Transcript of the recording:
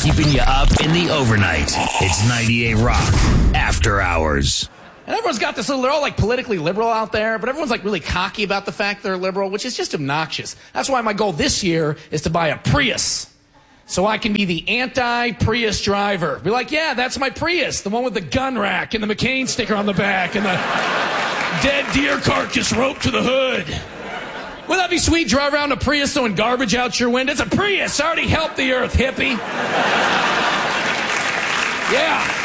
keeping you up in the overnight. It's 98 Rock After Hours. And everyone's got this little, they're all like politically liberal out there, but everyone's like really cocky about the fact they're liberal, which is just obnoxious. That's why my goal this year is to buy a Prius. So I can be the anti-Prius driver. Be like, yeah, that's my Prius. The one with the gun rack and the McCain sticker on the back and the dead deer carcass roped to the hood. Wouldn't that be sweet? Drive around a Prius throwing garbage out your window. It's a Prius. I already helped the earth, hippie. Yeah.